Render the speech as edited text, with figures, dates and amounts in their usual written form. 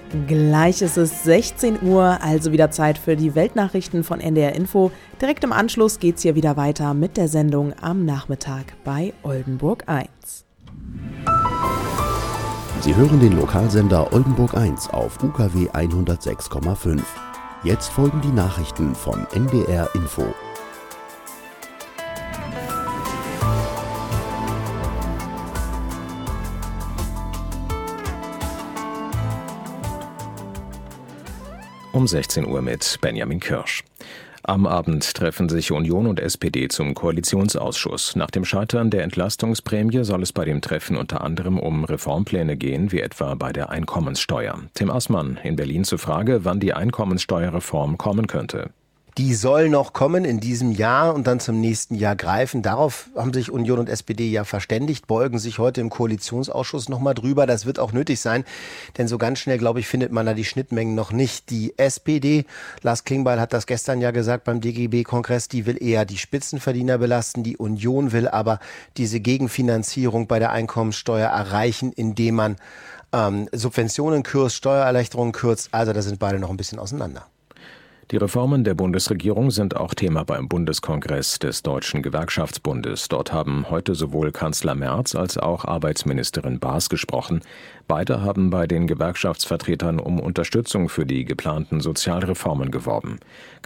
Gleich ist es 16 Uhr, also wieder Zeit für die Weltnachrichten von NDR Info. Direkt im Anschluss geht's hier wieder weiter mit der Sendung am Nachmittag bei Oldenburg 1. Sie hören den Lokalsender Oldenburg 1 auf UKW 106,5. Jetzt folgen die Nachrichten von NDR Info. Um 16 Uhr mit Benjamin Kirsch. Am Abend treffen sich Union und SPD zum Koalitionsausschuss. Nach dem Scheitern der Entlastungsprämie soll es bei dem Treffen unter anderem um Reformpläne gehen, wie etwa bei der Einkommenssteuer. Tim Assmann in Berlin zur Frage, wann die Einkommenssteuerreform kommen könnte. Die soll noch kommen in diesem Jahr und dann zum nächsten Jahr greifen. Darauf haben sich Union und SPD ja verständigt, beugen sich heute im Koalitionsausschuss nochmal drüber. Das wird auch nötig sein, denn so ganz schnell, glaube ich, findet man da die Schnittmengen noch nicht. Die SPD, Lars Klingbeil hat das gestern ja gesagt beim DGB-Kongress, die will eher die Spitzenverdiener belasten. Die Union will aber diese Gegenfinanzierung bei der Einkommensteuer erreichen, indem man Subventionen kürzt, Steuererleichterungen kürzt. Also da sind beide noch ein bisschen auseinander. Die Reformen der Bundesregierung sind auch Thema beim Bundeskongress des Deutschen Gewerkschaftsbundes. Dort haben heute sowohl Kanzler Merz als auch Arbeitsministerin Baas gesprochen. Beide haben bei den Gewerkschaftsvertretern um Unterstützung für die geplanten Sozialreformen geworben.